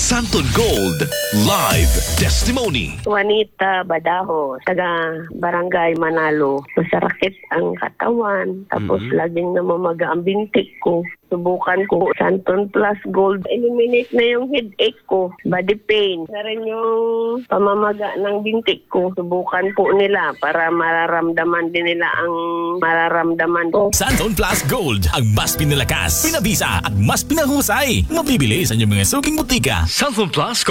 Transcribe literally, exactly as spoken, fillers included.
Santon Gold Live Testimony. Juanita Badajo, taga Barangay Manalo. Masarakit ang katawan, tapos Mhm. laging namamaga ang bintik ko. Subukan ko Santon Plus Gold. Eliminate na yung headache ko, body pain. Na rin yung pamamaga ng bintik ko. Subukan po nila para mararamdaman din nila ang mararamdaman ko. Santon Plus Gold, ang mas pinalakas, pinabisa at mas pinahusay. Mabibili sa inyong mga suking butika. Santon Plus